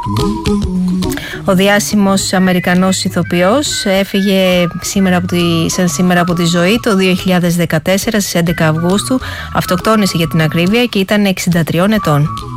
Ο διάσημος Αμερικανός ηθοποιός έφυγε σήμερα από τη ζωή το 2014 στις 11 Αυγούστου, αυτοκτόνησε για την ακρίβεια και ήταν 63 ετών.